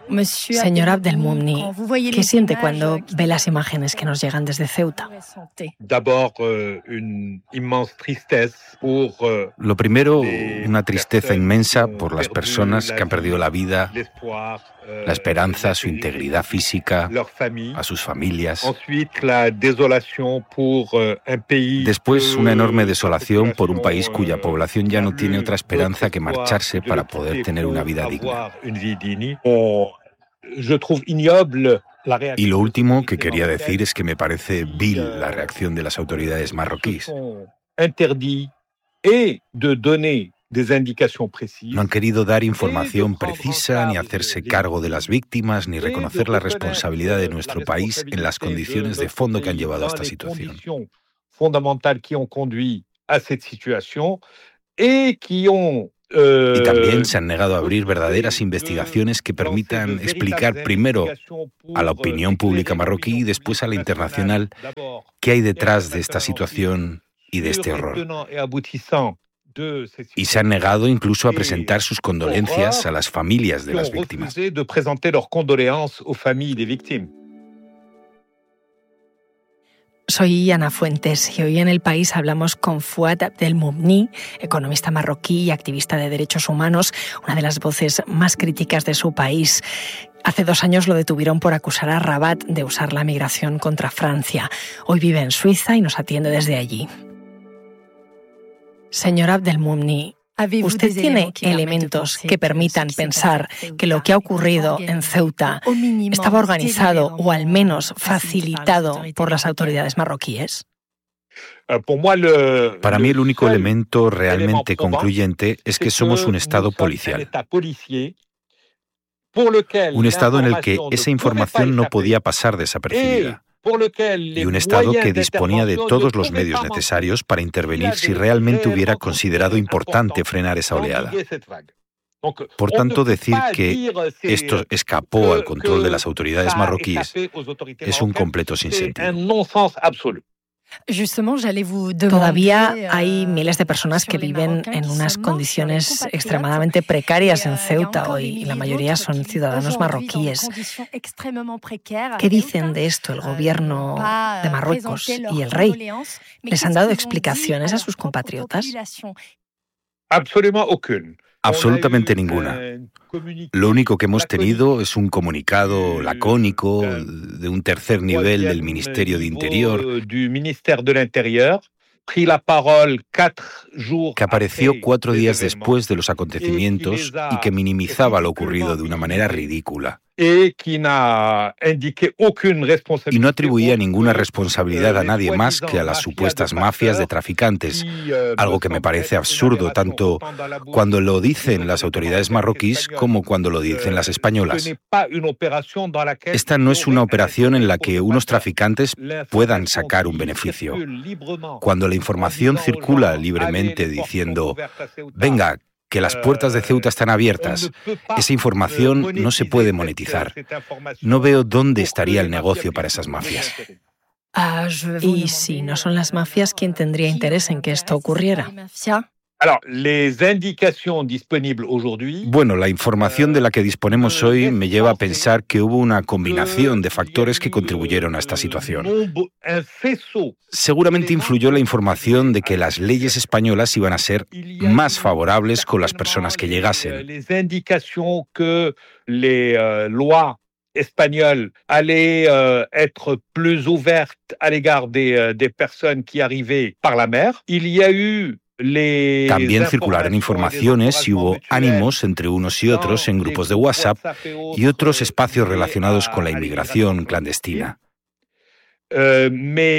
Señor Abdelmoumny, ¿qué siente cuando ve las imágenes que nos llegan desde Ceuta? Lo primero, una tristeza inmensa por las personas que han perdido la vida, la esperanza, su integridad física, a sus familias. Después, una enorme desolación por un país cuya población ya no tiene otra esperanza que marcharse para poder tener una vida digna. Y lo último que quería decir es que me parece vil la reacción de las autoridades marroquíes. No han querido dar información precisa, ni hacerse cargo de las víctimas, ni reconocer la responsabilidad de nuestro país en las condiciones de fondo que han llevado a esta situación. Y también se han negado a abrir verdaderas investigaciones que permitan explicar primero a la opinión pública marroquí y después a la internacional qué hay detrás de esta situación y de este horror. Y se han negado incluso a presentar sus condolencias a las familias de las víctimas. Soy Ana Fuentes y hoy en El País hablamos con Fouad Abdelmoumny, economista marroquí y activista de derechos humanos, una de las voces más críticas de su país. Hace 2 años lo detuvieron por acusar a Rabat de usar la migración contra Francia. Hoy vive en Suiza y nos atiende desde allí. Señor Abdelmoumny, ¿usted tiene elementos que permitan pensar que lo que ha ocurrido en Ceuta estaba organizado o al menos facilitado por las autoridades marroquíes? Para mí el único elemento realmente concluyente es que somos un Estado policial. Un Estado en el que esa información no podía pasar desapercibida. Y un Estado que disponía de todos los medios necesarios para intervenir si realmente hubiera considerado importante frenar esa oleada. Por tanto, decir que esto escapó al control de las autoridades marroquíes es un completo sinsentido. Todavía hay miles de personas que viven en unas condiciones extremadamente precarias en Ceuta hoy y la mayoría son ciudadanos marroquíes. ¿Qué dicen de esto el gobierno de Marruecos y el rey? ¿Les han dado explicaciones a sus compatriotas? Absolutamente ninguna. Lo único que hemos tenido es un comunicado lacónico de un tercer nivel del Ministerio de Interior que apareció 4 días después de los acontecimientos y que minimizaba lo ocurrido de una manera ridícula. Y no atribuía ninguna responsabilidad a nadie más que a las supuestas mafias de traficantes, algo que me parece absurdo tanto cuando lo dicen las autoridades marroquíes como cuando lo dicen las españolas. Esta no es una operación en la que unos traficantes puedan sacar un beneficio. Cuando la información circula libremente diciendo «venga, que las puertas de Ceuta están abiertas», esa información no se puede monetizar. No veo dónde estaría el negocio para esas mafias. Y si no son las mafias, ¿quién tendría interés en que esto ocurriera? Bueno, la información de la que disponemos hoy me lleva a pensar que hubo una combinación de factores que contribuyeron a esta situación. Seguramente influyó la información de que las leyes españolas iban a ser más favorables con las personas que llegasen. Espagnole allait être plus ouverte à l'égard des personnes qui arrivaient par la mer. Il y a eu También circularon informaciones y hubo ánimos entre unos y otros en grupos de WhatsApp y otros espacios relacionados con la inmigración clandestina. Pero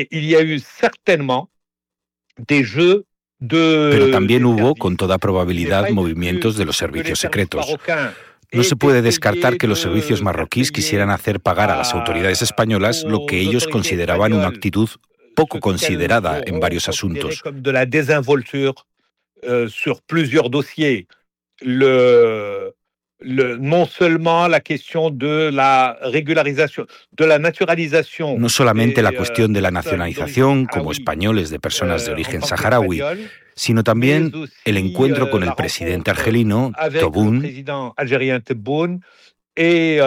también hubo, con toda probabilidad, movimientos de los servicios secretos. No se puede descartar que los servicios marroquíes quisieran hacer pagar a las autoridades españolas lo que ellos consideraban una actitud poco considerada en varios asuntos. No solamente la cuestión de la nacionalización como españoles de personas de origen saharaui, sino también el encuentro con el presidente argelino, Tebboune, et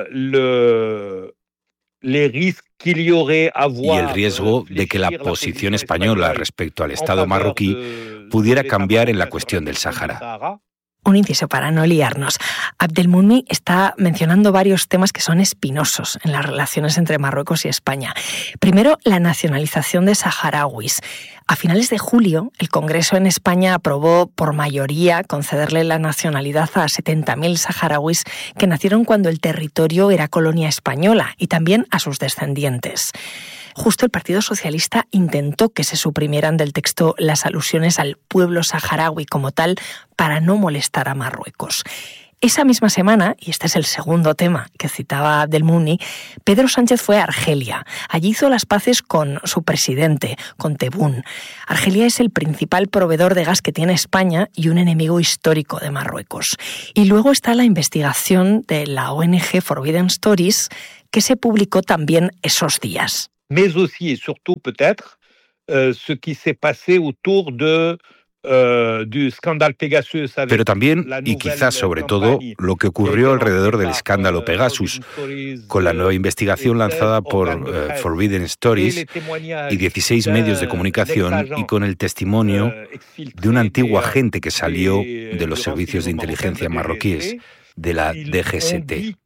les risques qu'il y aurait à y el riesgo de que la posición española respecto al Estado marroquí pudiera cambiar en la cuestión del Sáhara. Un inciso para no liarnos. Abdelmoumny está mencionando varios temas que son espinosos en las relaciones entre Marruecos y España. Primero, la nacionalización de saharauis. A finales de julio, el Congreso en España aprobó por mayoría concederle la nacionalidad a 70.000 saharauis que nacieron cuando el territorio era colonia española y también a sus descendientes. Justo el Partido Socialista intentó que se suprimieran del texto las alusiones al pueblo saharaui como tal para no molestar a Marruecos. Esa misma semana, y este es el segundo tema que citaba Abdelmoumny, Pedro Sánchez fue a Argelia. Allí hizo las paces con su presidente, con Tebboune. Argelia es el principal proveedor de gas que tiene España y un enemigo histórico de Marruecos. Y luego está la investigación de la ONG Forbidden Stories, que se publicó también esos días. Mais aussi et surtout peut-être ce qui s'est passé autour du scandale Pegasus. Pero también, y quizás sobre todo, lo que ocurrió alrededor del escándalo Pegasus, con la nueva investigación lanzada por Forbidden Stories y 16 medios de comunicación y con el testimonio de un antiguo agente que salió de los servicios de inteligencia marroquíes, de la DGST.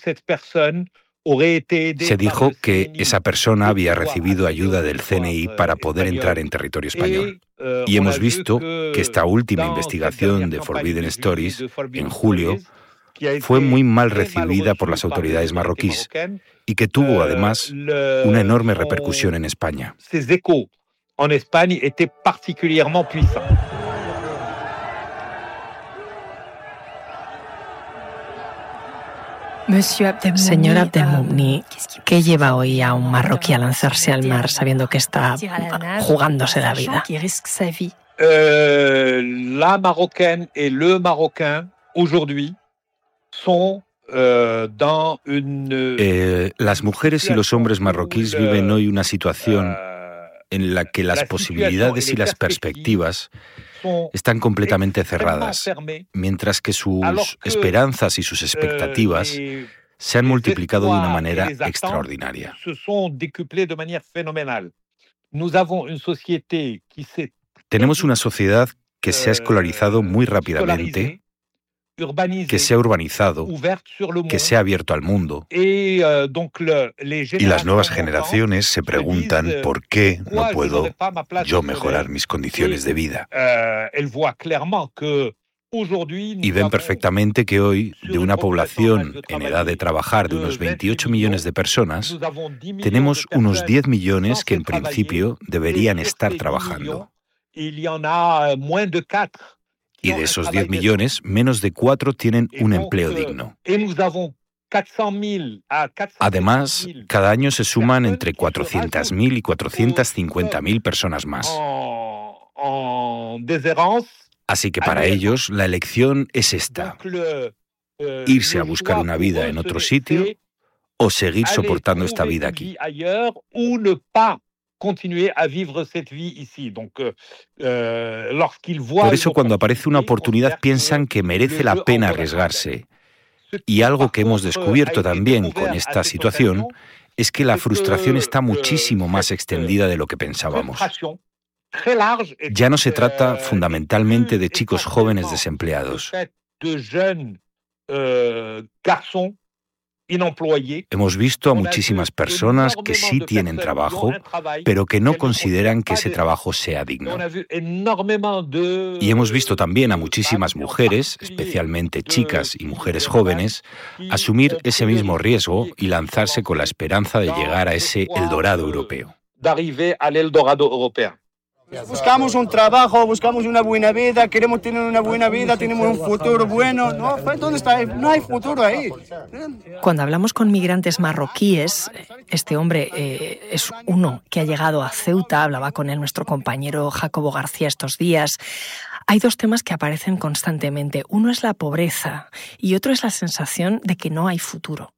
Se dijo que esa persona había recibido ayuda del CNI para poder entrar en territorio español. Y hemos visto que esta última investigación de Forbidden Stories, en julio, fue muy mal recibida por las autoridades marroquíes y que tuvo, además, una enorme repercusión en España. Ces échos en Espagne étaient particulièrement puissants. Señor Abdelmoumny, ¿qué lleva hoy a un marroquí a lanzarse al mar sabiendo que está jugándose la vida? La marocaine et le marocain aujourd'hui sont dans une... Las mujeres y los hombres marroquíes viven hoy una situación en la que las posibilidades y las perspectivas están completamente cerradas, mientras que sus esperanzas y sus expectativas se han multiplicado de una manera extraordinaria. Tenemos una sociedad que se ha escolarizado muy rápidamente, que se ha urbanizado, que se ha abierto al mundo. Y las nuevas generaciones se preguntan por qué no puedo yo mejorar mis condiciones de vida. Y ven perfectamente que hoy, de una población en edad de trabajar de unos 28 millones de personas, tenemos unos 10 millones que en principio deberían estar trabajando. Y de esos 10 millones, menos de 4 tienen un empleo digno. Además, cada año se suman entre 400.000 y 450.000 personas más. Así que para ellos la elección es esta: irse a buscar una vida en otro sitio o seguir soportando esta vida aquí. Por eso, cuando aparece una oportunidad, piensan que merece la pena arriesgarse. Y algo que hemos descubierto también con esta situación es que la frustración está muchísimo más extendida de lo que pensábamos. Ya no se trata fundamentalmente de chicos jóvenes desempleados. Hemos visto a muchísimas personas que sí tienen trabajo, pero que no consideran que ese trabajo sea digno. Y hemos visto también a muchísimas mujeres, especialmente chicas y mujeres jóvenes, asumir ese mismo riesgo y lanzarse con la esperanza de llegar a ese Eldorado europeo. Buscamos un trabajo, buscamos una buena vida, queremos tener una buena vida, tenemos un futuro bueno. No, ¿dónde está? No hay futuro ahí. Cuando hablamos con migrantes marroquíes, este hombre es uno que ha llegado a Ceuta, hablaba con él nuestro compañero Jacobo García estos días. Hay dos temas que aparecen constantemente. Uno es la pobreza y otro es la sensación de que no hay futuro.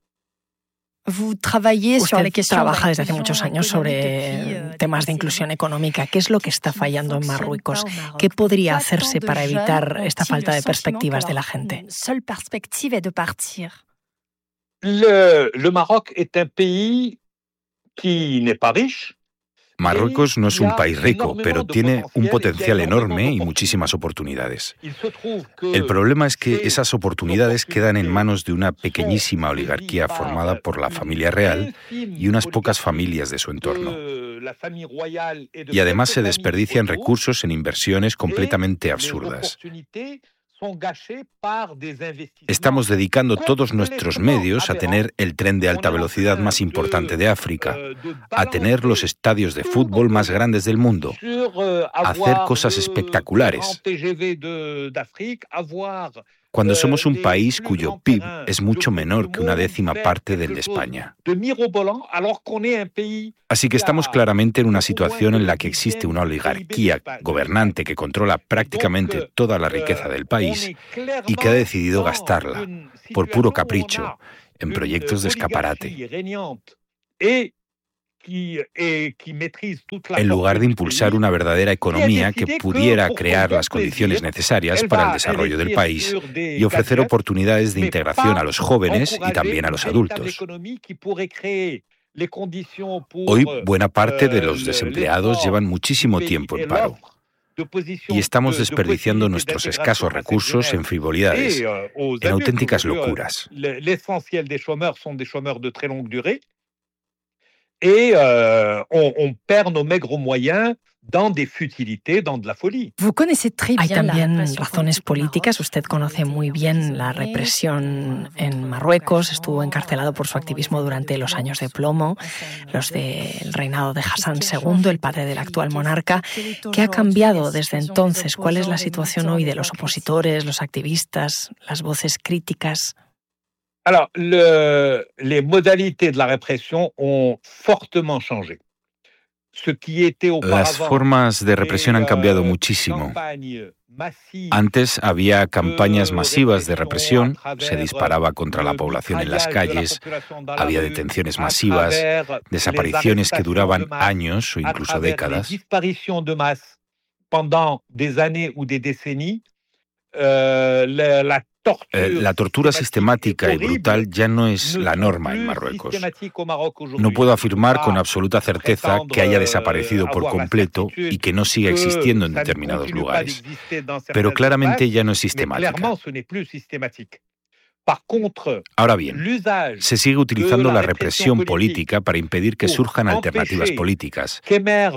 Usted trabaja desde hace muchos años sobre temas de inclusión económica. ¿Qué es lo que está fallando en Marruecos? ¿Qué podría hacerse para evitar esta falta de perspectivas de la gente? Le Maroc est un pays qui n'est pas riche. Marruecos no es un país rico, pero tiene un potencial enorme y muchísimas oportunidades. El problema es que esas oportunidades quedan en manos de una pequeñísima oligarquía formada por la familia real y unas pocas familias de su entorno. Y además se desperdician recursos en inversiones completamente absurdas. Estamos dedicando todos nuestros medios a tener el tren de alta velocidad más importante de África, a tener los estadios de fútbol más grandes del mundo, a hacer cosas espectaculares, cuando somos un país cuyo PIB es mucho menor que una décima parte del de España. Así que estamos claramente en una situación en la que existe una oligarquía gobernante que controla prácticamente toda la riqueza del país y que ha decidido gastarla, por puro capricho, en proyectos de escaparate, en lugar de impulsar una verdadera economía que pudiera crear las condiciones necesarias para el desarrollo del país y ofrecer oportunidades de integración a los jóvenes y también a los adultos. Hoy, buena parte de los desempleados llevan muchísimo tiempo en paro y estamos desperdiciando nuestros escasos recursos en frivolidades, en auténticas locuras. Et on perd nos maigres moyens dans des futilités, dans de la folie. Hay también razones políticas. Usted conoce muy bien la represión en Marruecos. Estuvo encarcelado por su activismo durante los años de plomo, los del reinado de Hassan II, el padre del actual monarca. ¿Qué ha cambiado desde entonces? ¿Cuál es la situación hoy de los opositores, los activistas, las voces críticas? Alors, les modalités de la répression ont fortement changé. Las formas de represión han cambiado muchísimo. Antes había campañas masivas de represión, se disparaba contra la población en las calles, había detenciones masivas, desapariciones que duraban años o incluso décadas. La tortura sistemática y brutal ya no es la norma en Marruecos. No puedo afirmar con absoluta certeza que haya desaparecido por completo y que no siga existiendo en determinados lugares, pero claramente ya no es sistemática. Ahora bien, se sigue utilizando la represión política para impedir que surjan alternativas políticas, que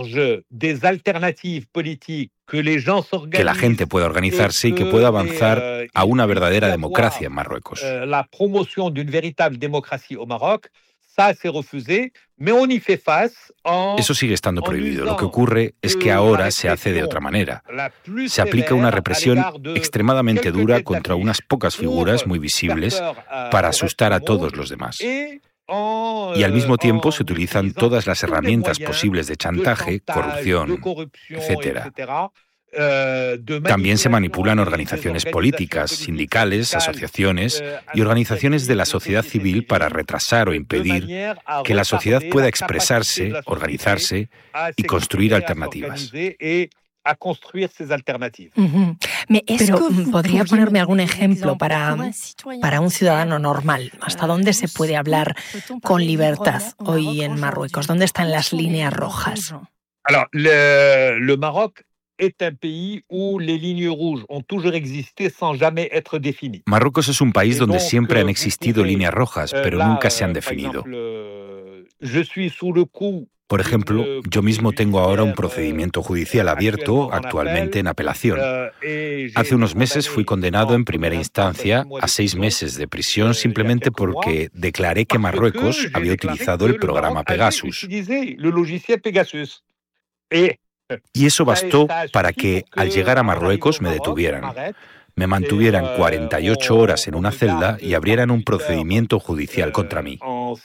la gente pueda organizarse y que pueda avanzar a una verdadera democracia en Marruecos. La promoción de una veritable democracia au Maroc, ça s'est refusé, mais on y fait face. Eso sigue estando prohibido. Lo que ocurre es que ahora se hace de otra manera. Se aplica una represión extremadamente dura contra unas pocas figuras muy visibles para asustar a todos los demás. Y al mismo tiempo se utilizan todas las herramientas posibles de chantaje, corrupción, etc. También se manipulan organizaciones políticas, sindicales, asociaciones y organizaciones de la sociedad civil para retrasar o impedir que la sociedad pueda expresarse, organizarse y construir alternativas. Pero ¿podría ponerme algún ejemplo para un ciudadano normal? ¿Hasta dónde se puede hablar con libertad hoy en Marruecos? ¿Dónde están las líneas rojas? Alors, le Maroc est un pays où les lignes rouges ont toujours existé sans jamais être définies. Marruecos es un país donde siempre han existido líneas rojas, pero nunca se han definido. Por ejemplo, yo mismo tengo ahora un procedimiento judicial abierto, actualmente en apelación. Hace unos meses fui condenado en primera instancia a 6 meses de prisión simplemente porque declaré que Marruecos había utilizado el programa Pegasus. Y eso bastó para que, al llegar a Marruecos, me detuvieran, me mantuvieran 48 horas en una celda y abrieran un procedimiento judicial contra mí.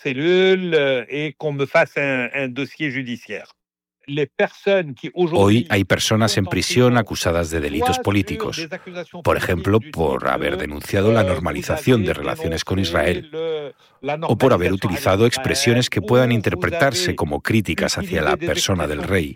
Hoy hay personas en prisión acusadas de delitos políticos, por ejemplo, por haber denunciado la normalización de relaciones con Israel o por haber utilizado expresiones que puedan interpretarse como críticas hacia la persona del rey.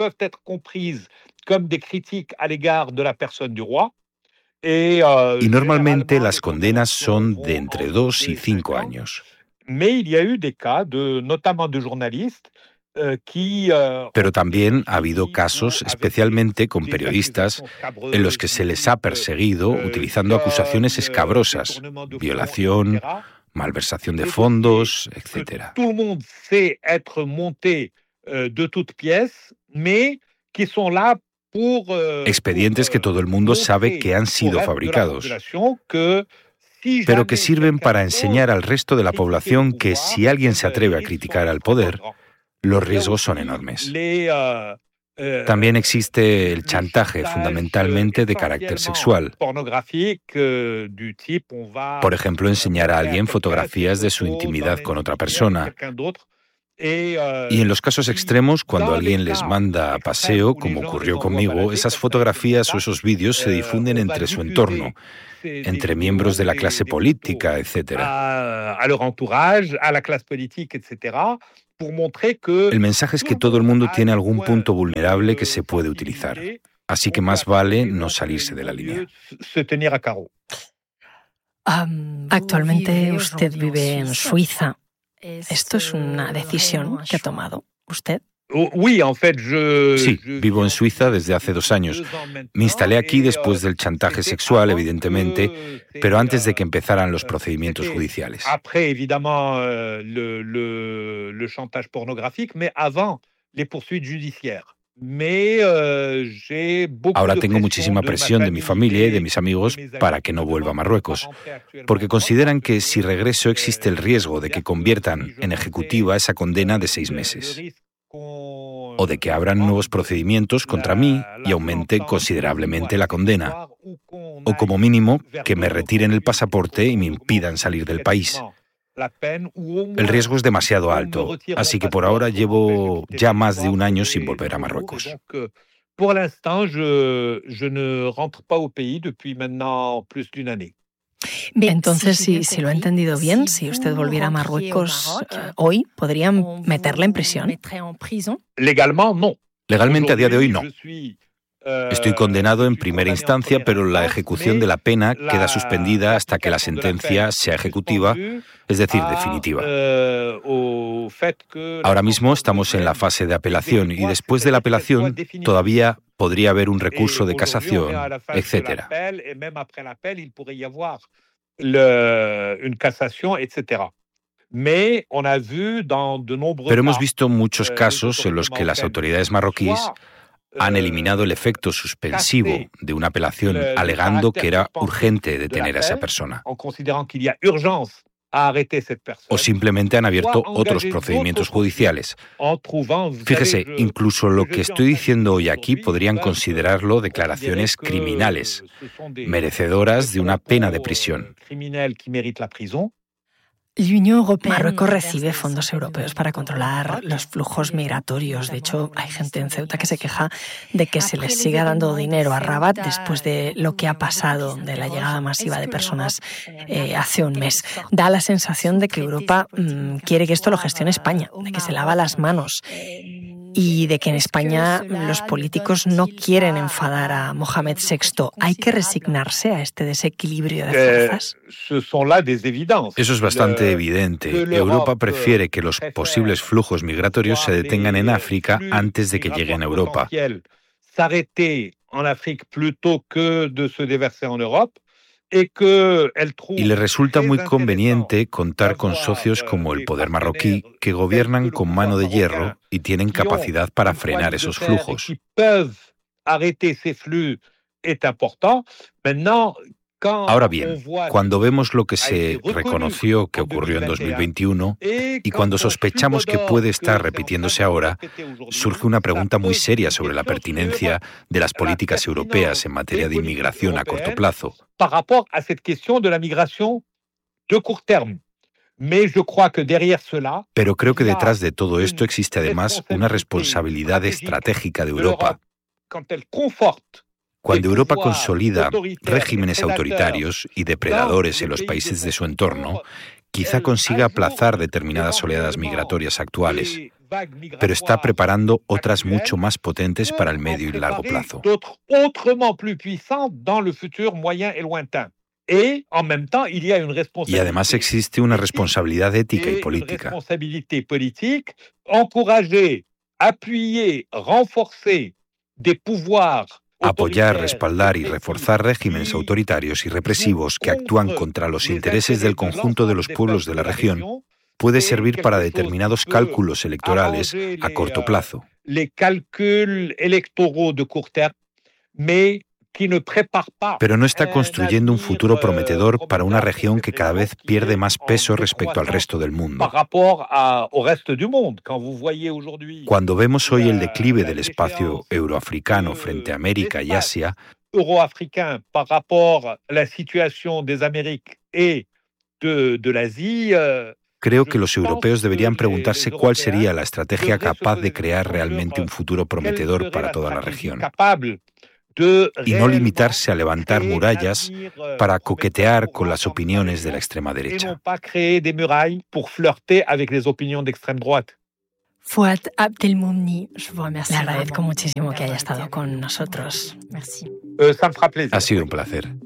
Y normalmente las condenas son de entre 2 y 5 años. Mais il y a eu des cas, notamment de journalistes, Pero también ha habido casos, especialmente con periodistas, en los que se les ha perseguido utilizando acusaciones escabrosas, violación, malversación de fondos, etc. Tout le monde sait être monté de toutes pièces, mais qui sont là pour expedientes que todo el mundo sabe que han sido fabricados, pero que sirven para enseñar al resto de la población que si alguien se atreve a criticar al poder, los riesgos son enormes. También existe el chantaje, fundamentalmente de carácter sexual. Por ejemplo, enseñar a alguien fotografías de su intimidad con otra persona. Y en los casos extremos, cuando alguien les manda a paseo, como ocurrió conmigo, esas fotografías o esos vídeos se difunden entre su entorno, entre miembros de la clase política, etc. El mensaje es que todo el mundo tiene algún punto vulnerable que se puede utilizar. Así que más vale no salirse de la línea. Actualmente usted vive en Suiza. ¿Esto es una decisión que ha tomado usted? Sí, vivo en Suiza desde hace 2 años. Me instalé aquí después del chantaje sexual, evidentemente, pero antes de que empezaran los procedimientos judiciales. Après, évidemment, le chantage pornographique, mais avant les poursuites judiciaires. Ahora tengo muchísima presión de mi familia y de mis amigos para que no vuelva a Marruecos, porque consideran que si regreso existe el riesgo de que conviertan en ejecutiva esa condena de 6 meses, o de que abran nuevos procedimientos contra mí y aumente considerablemente la condena, o como mínimo que me retiren el pasaporte y me impidan salir del país. El riesgo es demasiado alto, así que por ahora llevo ya más de 1 año sin volver a Marruecos. Por l'instant, je ne rentre pas au pays depuis maintenant plus d'une année. Entonces, si lo he entendido bien, si usted volviera a Marruecos hoy, ¿podrían meterle en prisión? Legalmente a día de hoy no. Estoy condenado en primera instancia, pero la ejecución de la pena queda suspendida hasta que la sentencia sea ejecutiva, es decir, definitiva. Ahora mismo estamos en la fase de apelación y después de la apelación todavía podría haber un recurso de casación, etc. Pero hemos visto muchos casos en los que las autoridades marroquíes han eliminado el efecto suspensivo de una apelación alegando que era urgente detener a esa persona. O simplemente han abierto otros procedimientos judiciales. Fíjese, incluso lo que estoy diciendo hoy aquí podrían considerarlo declaraciones criminales, merecedoras de una pena de prisión. Marruecos recibe fondos europeos para controlar los flujos migratorios. De hecho, hay gente en Ceuta que se queja de que se les siga dando dinero a Rabat después de lo que ha pasado, de la llegada masiva de personas hace un mes. Da la sensación de que Europa quiere que esto lo gestione España, de que se lava las manos y de que en España los políticos no quieren enfadar a Mohamed VI. ¿Hay que resignarse a este desequilibrio de fuerzas? Eso es bastante evidente. Europa prefiere que los posibles flujos migratorios se detengan en África antes de que lleguen a Europa. Y le resulta muy conveniente contar con socios como el poder marroquí, que gobiernan con mano de hierro y tienen capacidad para frenar esos flujos. Ahora bien, cuando vemos lo que se reconoció que ocurrió en 2021 y cuando sospechamos que puede estar repitiéndose ahora, surge una pregunta muy seria sobre la pertinencia de las políticas europeas en materia de inmigración a corto plazo. Pero creo que detrás de todo esto existe además una responsabilidad estratégica de Europa. Cuando Europa consolida regímenes autoritarios y depredadores en los países de su entorno, quizá consiga aplazar determinadas oleadas migratorias actuales, pero está preparando otras mucho más potentes para el medio y largo plazo. Y además existe una responsabilidad ética y política. Apoyar, respaldar y reforzar regímenes autoritarios y represivos que actúan contra los intereses del conjunto de los pueblos de la región puede servir para determinados cálculos electorales a corto plazo. Pero no está construyendo un futuro prometedor para una región que cada vez pierde más peso respecto al resto del mundo. Cuando vemos hoy el declive del espacio euroafricano frente a América y Asia, creo que los europeos deberían preguntarse cuál sería la estrategia capaz de crear realmente un futuro prometedor para toda la región. Y no limitarse a levantar murallas para coquetear con las opiniones de la extrema derecha. Fouad Abdelmoumni, le agradezco muchísimo que haya estado con nosotros. Ha sido un placer.